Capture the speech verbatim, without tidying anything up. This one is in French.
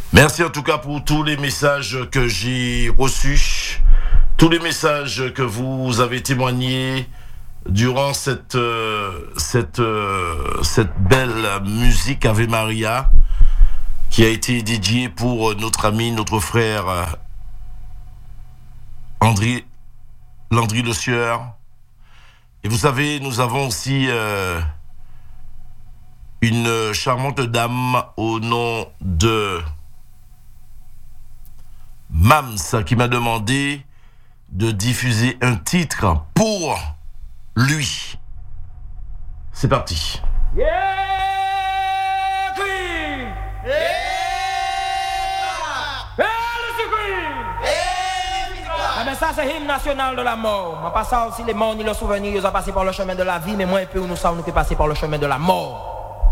Merci en tout cas pour tous les messages que j'ai reçus, tous les messages que vous avez témoignés durant cette euh, cette euh, cette belle musique Ave Maria qui a été dédiée pour notre ami, notre frère euh, André Landry Le Sieur. Et vous savez, nous avons aussi euh, une charmante dame au nom de Mams qui m'a demandé de diffuser un titre pour lui. C'est parti. Yeah, Queen. Yeah, le Queen. Ah ben ça c'est hymne national de la mort. Moi pas ça aussi les morts ni le souvenir, ils ont passé par le chemin de la vie, mais moi un peu où nous savons nous peut passer par le chemin de la mort.